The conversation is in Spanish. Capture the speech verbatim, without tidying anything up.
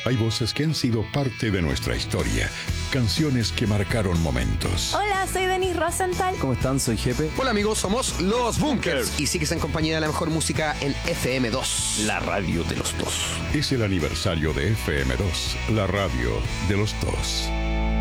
Hay voces que han sido parte de nuestra historia, canciones que marcaron momentos. Hola, soy Denise Rosenthal. ¿Cómo están? Soy Jepe. Hola amigos, somos Los Bunkers. Y sigues en compañía de la mejor música en F M dos, la radio de los dos. Es el aniversario de F M dos, la radio de los dos.